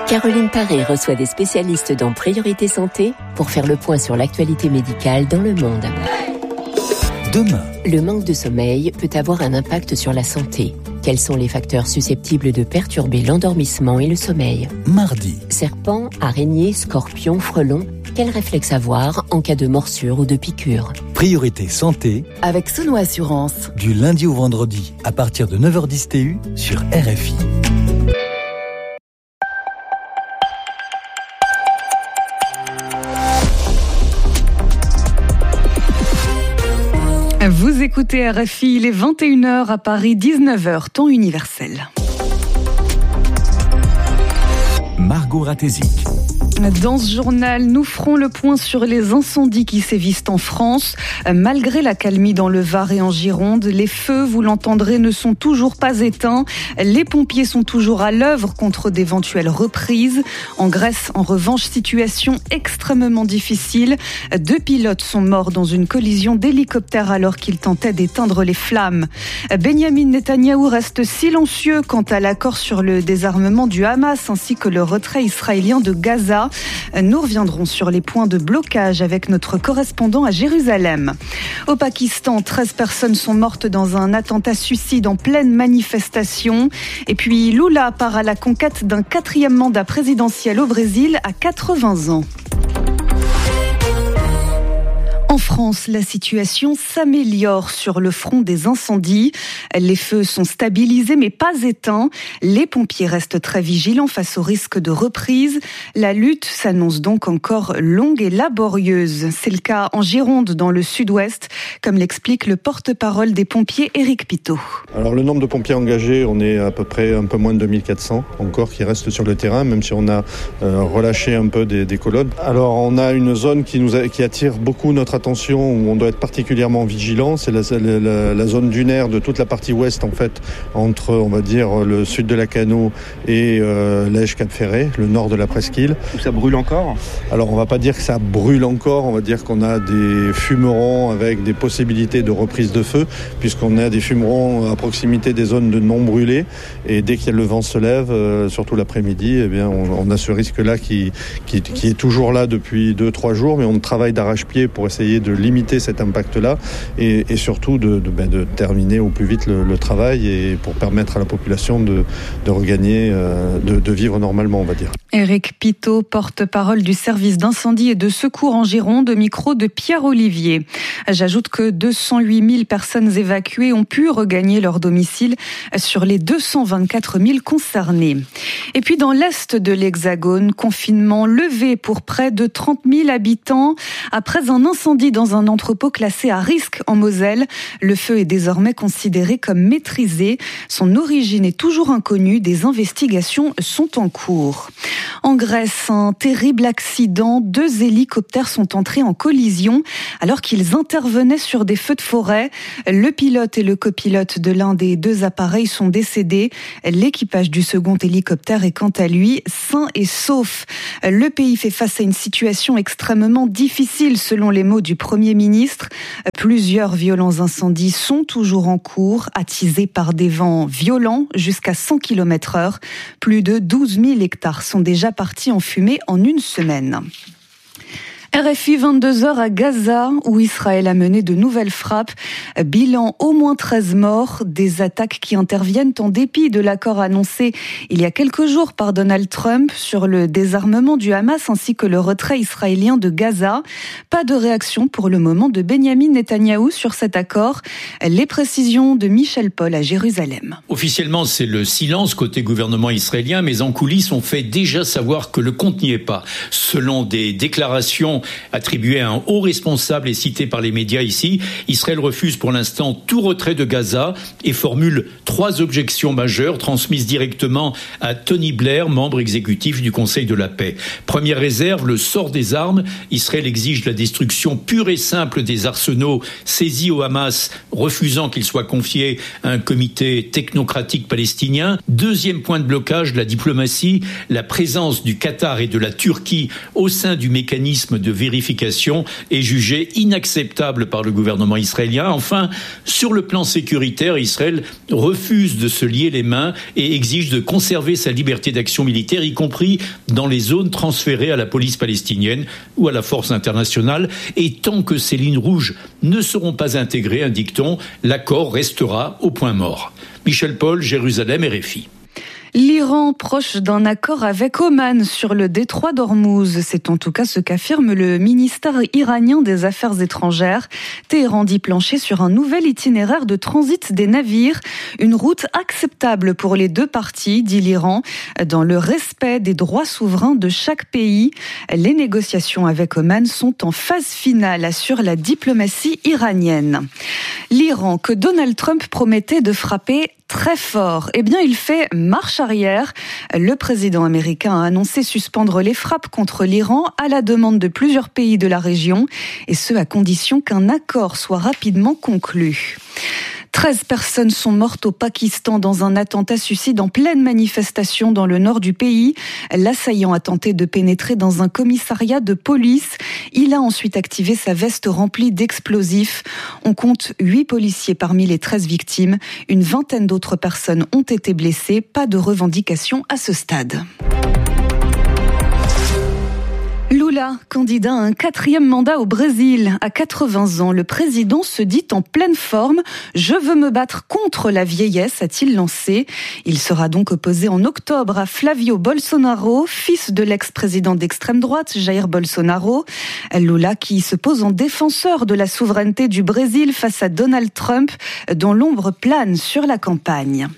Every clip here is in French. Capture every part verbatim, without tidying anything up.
Caroline Paré reçoit des spécialistes dans Priorité Santé pour faire le point sur l'actualité médicale dans le monde. Demain, le manque de sommeil peut avoir un impact sur la santé. Quels sont les facteurs susceptibles de perturber l'endormissement et le sommeil ? Mardi, serpents, araignées, scorpions, frelons, quels réflexes avoir en cas de morsure ou de piqûre ? Priorité Santé, avec Sono Assurance. Du lundi au vendredi, à partir de neuf heures dix T U sur R F I. Vous écoutez R F I, il est vingt et une heures à Paris, dix-neuf heures, temps universel. Margot Ratézic. Dans ce journal, nous ferons le point sur les incendies qui sévissent en France. Malgré l'accalmie dans le Var et en Gironde, les feux, vous l'entendrez, ne sont toujours pas éteints. Les pompiers sont toujours à l'œuvre contre d'éventuelles reprises. En Grèce, en revanche, situation extrêmement difficile. Deux pilotes sont morts dans une collision d'hélicoptère alors qu'ils tentaient d'éteindre les flammes. Benyamin Netanyahou reste silencieux quant à l'accord sur le désarmement du Hamas ainsi que le retrait israélien de Gaza. Nous reviendrons sur les points de blocage avec notre correspondant à Jérusalem. Au Pakistan, treize personnes sont mortes dans un attentat suicide en pleine manifestation. Et puis Lula part à la conquête d'un quatrième mandat présidentiel au Brésil à quatre-vingts ans. En France, la situation s'améliore sur le front des incendies. Les feux sont stabilisés mais pas éteints. Les pompiers restent très vigilants face au risque de reprise. La lutte s'annonce donc encore longue et laborieuse. C'est le cas en Gironde, dans le sud-ouest, comme l'explique le porte-parole des pompiers, Éric Pitot. Alors le nombre de pompiers engagés, on est à peu près un peu moins de deux mille quatre cents encore qui restent sur le terrain, même si on a euh, relâché un peu des, des colonnes. Alors on a une zone qui, nous a, qui attire beaucoup notre attention, où on doit être particulièrement vigilant, c'est la, la, la zone dunaire de toute la partie ouest en fait, entre on va dire le sud de la Cano et euh, l'Ège Cap Ferret, le nord de la presqu'île. Où ça brûle encore ? Alors on va pas dire que ça brûle encore, on va dire qu'on a des fumerons avec des possibilités de reprise de feu, puisqu'on a des fumerons à proximité des zones de non brûlées, et dès que le vent se lève, euh, surtout l'après-midi, eh bien on, on a ce risque-là qui, qui, qui est toujours là depuis deux trois jours, mais on travaille d'arrache-pied pour essayer de limiter cet impact-là et, et surtout de, de, ben de terminer au plus vite le, le travail et pour permettre à la population de, de regagner, euh, de, de vivre normalement, on va dire. Éric Pitot, porte-parole du service d'incendie et de secours en Gironde, au micro de Pierre Olivier. J'ajoute que deux cent huit mille personnes évacuées ont pu regagner leur domicile sur les deux cent vingt-quatre mille concernés. Et puis dans l'est de l'Hexagone, confinement levé pour près de trente mille habitants après un incendie dans un entrepôt classé à risque en Moselle. Le feu est désormais considéré comme maîtrisé. Son origine est toujours inconnue. Des investigations sont en cours. En Grèce, un terrible accident. Deux hélicoptères sont entrés en collision alors qu'ils intervenaient sur des feux de forêt. Le pilote et le copilote de l'un des deux appareils sont décédés. L'équipage du second hélicoptère est quant à lui sain et sauf. Le pays fait face à une situation extrêmement difficile selon les mots du Premier ministre. Plusieurs violents incendies sont toujours en cours, attisés par des vents violents jusqu'à cent kilomètres heure. Plus de douze mille hectares sont déjà partis en fumée en une semaine. R F I vingt-deux heures à Gaza, où Israël a mené de nouvelles frappes. Bilan au moins treize morts, des attaques qui interviennent en dépit de l'accord annoncé il y a quelques jours par Donald Trump sur le désarmement du Hamas ainsi que le retrait israélien de Gaza. Pas de réaction pour le moment de Benyamin Netanyahou sur cet accord. Les précisions de Michel Paul à Jérusalem. Officiellement, c'est le silence côté gouvernement israélien, mais en coulisses, on fait déjà savoir que le compte n'y est pas. Selon des déclarations attribué à un haut responsable et cité par les médias ici, Israël refuse pour l'instant tout retrait de Gaza et formule trois objections majeures transmises directement à Tony Blair, membre exécutif du Conseil de la paix. Première réserve, le sort des armes. Israël exige la destruction pure et simple des arsenaux saisis au Hamas, refusant qu'ils soient confiés à un comité technocratique palestinien. Deuxième point de blocage, la diplomatie, la présence du Qatar et de la Turquie au sein du mécanisme de de vérification est jugé inacceptable par le gouvernement israélien. Enfin, sur le plan sécuritaire, Israël refuse de se lier les mains et exige de conserver sa liberté d'action militaire, y compris dans les zones transférées à la police palestinienne ou à la force internationale. Et tant que ces lignes rouges ne seront pas intégrées, indique-t-on, l'accord restera au point mort. Michel Paul, Jérusalem, R F I. L'Iran proche d'un accord avec Oman sur le détroit d'Ormuz. C'est en tout cas ce qu'affirme le ministère iranien des Affaires étrangères. Téhéran dit plancher sur un nouvel itinéraire de transit des navires. Une route acceptable pour les deux parties, dit l'Iran, dans le respect des droits souverains de chaque pays. Les négociations avec Oman sont en phase finale, assure la diplomatie iranienne. L'Iran, que Donald Trump promettait de frapper très fort, eh bien il fait marche arrière. Le président américain a annoncé suspendre les frappes contre l'Iran à la demande de plusieurs pays de la région, et ce à condition qu'un accord soit rapidement conclu. treize personnes sont mortes au Pakistan dans un attentat suicide en pleine manifestation dans le nord du pays. L'assaillant a tenté de pénétrer dans un commissariat de police. Il a ensuite activé sa veste remplie d'explosifs. On compte huit policiers parmi les treize victimes. Une vingtaine d'autres personnes ont été blessées. Pas de revendication à ce stade. Lula, candidat à un quatrième mandat au Brésil. À quatre-vingts ans, le président se dit en pleine forme. « Je veux me battre contre la vieillesse », a-t-il lancé. Il sera donc opposé en octobre à Flavio Bolsonaro, fils de l'ex-président d'extrême droite Jair Bolsonaro. Lula qui se pose en défenseur de la souveraineté du Brésil face à Donald Trump, dont l'ombre plane sur la campagne.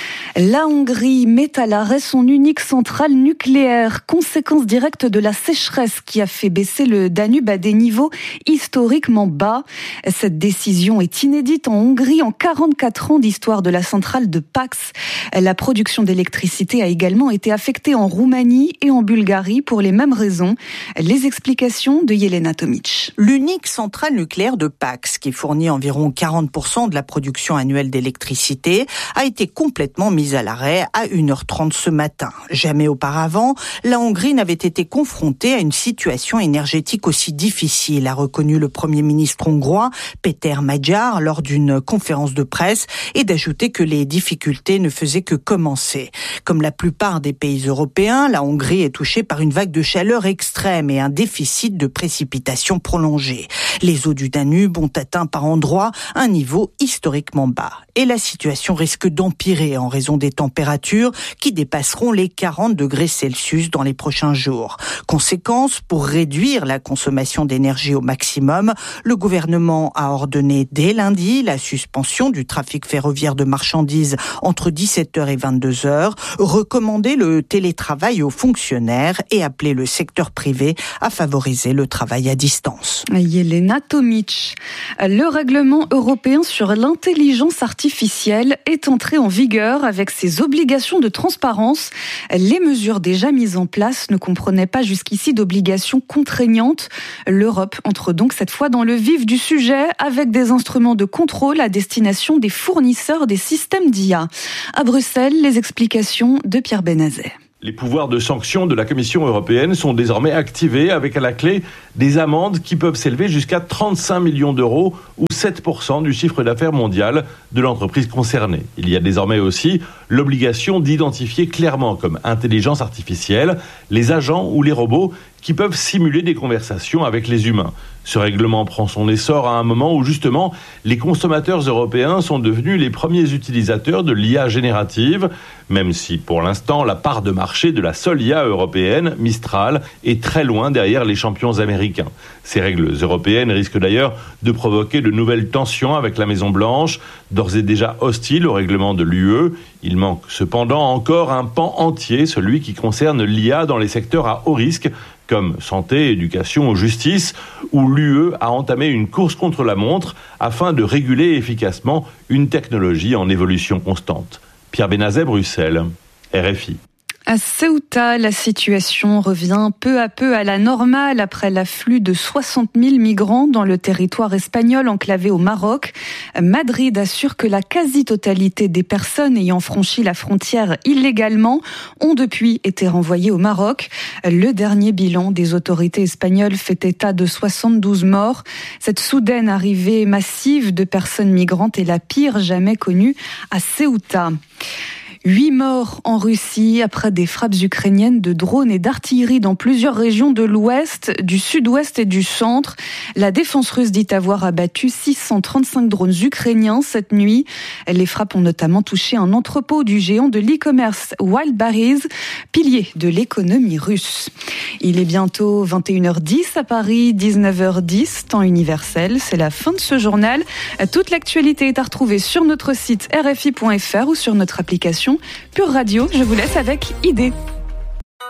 La Hongrie met à l'arrêt son unique centrale nucléaire, conséquence directe de la sécheresse qui a fait baisser le Danube à des niveaux historiquement bas. Cette décision est inédite en Hongrie en quarante-quatre ans d'histoire de la centrale de Pax. La production d'électricité a également été affectée en Roumanie et en Bulgarie pour les mêmes raisons. Les explications de Yelena Tomic. L'unique centrale nucléaire de Pax, qui fournit environ quarante pour cent de la production annuelle d'électricité, a été complètement mise à l'arrêt à une heure trente ce matin. Jamais auparavant, la Hongrie n'avait été confrontée à une situation énergétique aussi difficile, a reconnu le Premier ministre hongrois, Péter Magyar, lors d'une conférence de presse, et d'ajouter que les difficultés ne faisaient que commencer. Comme la plupart des pays européens, la Hongrie est touchée par une vague de chaleur extrême et un déficit de précipitations prolongé. Les eaux du Danube ont atteint par endroits un niveau historiquement bas. Et la situation risque d'empirer en raison des températures qui dépasseront les quarante degrés Celsius dans les prochains jours. Conséquence, pour réduire la consommation d'énergie au maximum, le gouvernement a ordonné dès lundi la suspension du trafic ferroviaire de marchandises entre dix-sept heures et vingt-deux heures, recommandé le télétravail aux fonctionnaires et appelé le secteur privé à favoriser le travail à distance. Yelena Tomic. Le règlement européen sur l'intelligence artificielle est entré en vigueur avec ses obligations de transparence. Les mesures déjà mises en place ne comprenaient pas jusqu'ici d'obligations contraignantes. L'Europe entre donc cette fois dans le vif du sujet avec des instruments de contrôle à destination des fournisseurs des systèmes d'I A. À Bruxelles, les explications de Pierre Benazet. Les pouvoirs de sanction de la Commission européenne sont désormais activés avec à la clé des amendes qui peuvent s'élever jusqu'à trente-cinq millions d'euros ou sept pour cent du chiffre d'affaires mondial de l'entreprise concernée. Il y a désormais aussi l'obligation d'identifier clairement comme intelligence artificielle les agents ou les robots qui peuvent simuler des conversations avec les humains. Ce règlement prend son essor à un moment où justement les consommateurs européens sont devenus les premiers utilisateurs de l'I A générative, même si pour l'instant la part de marché de la seule I A européenne, Mistral, est très loin derrière les champions américains. Ces règles européennes risquent d'ailleurs de provoquer de nouvelles tensions avec la Maison-Blanche, d'ores et déjà hostile au règlement de l'U E. Il manque cependant encore un pan entier, celui qui concerne l'I A dans les secteurs à haut risque, comme santé, éducation ou justice, où l'U E a entamé une course contre la montre afin de réguler efficacement une technologie en évolution constante. Pierre Benazet, Bruxelles, R F I. À Ceuta, la situation revient peu à peu à la normale après l'afflux de soixante mille migrants dans le territoire espagnol enclavé au Maroc. Madrid assure que la quasi-totalité des personnes ayant franchi la frontière illégalement ont depuis été renvoyées au Maroc. Le dernier bilan des autorités espagnoles fait état de soixante-douze morts. Cette soudaine arrivée massive de personnes migrantes est la pire jamais connue à Ceuta. Huit morts en Russie après des frappes ukrainiennes de drones et d'artillerie dans plusieurs régions de l'ouest, du sud-ouest et du centre. La défense russe dit avoir abattu six cent trente-cinq drones ukrainiens cette nuit. Les frappes ont notamment touché un entrepôt du géant de l'e-commerce Wildberries, pilier de l'économie russe. Il est bientôt vingt et une heures dix à Paris, dix-neuf heures dix, temps universel. C'est la fin de ce journal. Toute l'actualité est à retrouver sur notre site R F I point F R ou sur notre application Pure Radio. Je vous laisse avec Idée.